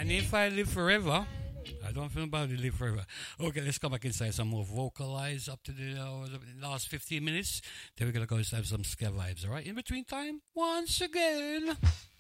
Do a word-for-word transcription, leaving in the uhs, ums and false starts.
And if I live forever, I don't feel about to live forever. Okay, let's come back inside some more vocalize up to the, uh, the last fifteen minutes. Then we're going to go have some scare vibes, all right? In between time, once again.